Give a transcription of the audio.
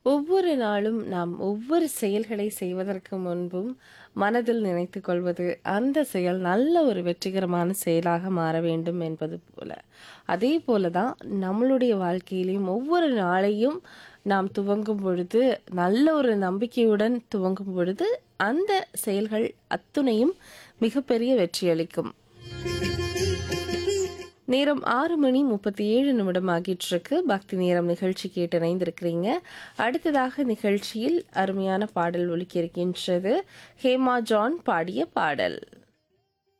ஒவ்வொரு நாளும் நாம் ஒவ்வொரு செயல்களை செய்வதற்கு முன்பும் மனதில் நினைத்துக் கொள்வது அந்த செயல் நல்ல ஒரு வெற்றிகரமான செயலாக மாற வேண்டும் என்பது போல. அதே போல தான் நம்மளுடைய வாழ்க்கையிலும் ஒவ்வொரு நாளையும் நாம் துவங்கும் பொழுது நல்ல ஒரு நம்பிக்கையுடன் துவங்கும் பொழுது அந்த செயல்கள் அத்துணையும் மிகப்பெரிய வெற்றியளிக்கும். நேரம் 6:37 ஆகிட்டிருக்கு. பக்தி நேரம் நிகழ்ச்சி கேட்டு இணைந்திருக்கிறீங்க. அடுத்ததாக நிகழ்ச்சியில் அருமையான பாடல் ஒலிக்க இருக்கின்றது. ஹேமா ஜான் பாடிய பாடல்.